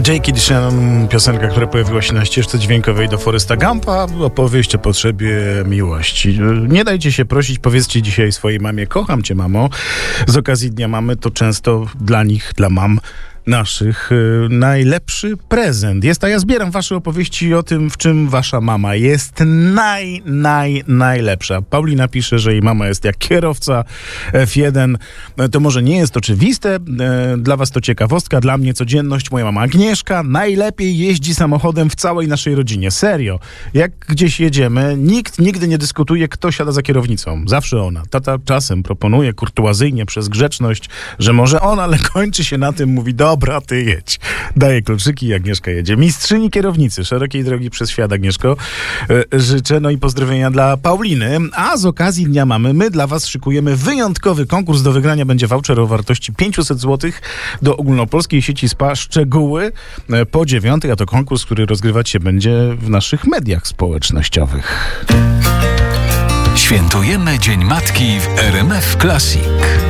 J.K. Shannon, piosenka, która pojawiła się na ścieżce dźwiękowej do Foresta Gumpa, opowieść o potrzebie miłości. Nie dajcie się prosić, powiedzcie dzisiaj swojej mamie: kocham cię, mamo. Z okazji Dnia Mamy to często dla nich, dla mam naszych, najlepszy prezent jest, a ja zbieram wasze opowieści o tym, w czym wasza mama jest najlepsza. Paulina pisze, że jej mama jest jak kierowca F1. To może nie jest oczywiste, dla was to ciekawostka, dla mnie codzienność. Moja mama Agnieszka najlepiej jeździ samochodem w całej naszej rodzinie. Serio. Jak gdzieś jedziemy, nikt nigdy nie dyskutuje, kto siada za kierownicą. Zawsze ona. Tata czasem proponuje kurtuazyjnie przez grzeczność, że może ona, ale kończy się na tym, mówi: dobra, ty jedź. Daje kluczyki i Agnieszka jedzie. Mistrzyni kierownicy. Szerokiej drogi przez świat, Agnieszko. Życzę, no i pozdrowienia dla Pauliny. A z okazji Dnia Mamy my dla was szykujemy wyjątkowy konkurs. Do wygrania będzie voucher o wartości 500 zł do ogólnopolskiej sieci spa. Szczegóły po 9:00, a to konkurs, który rozgrywać się będzie w naszych mediach społecznościowych. Świętujemy Dzień Matki w RMF Classic.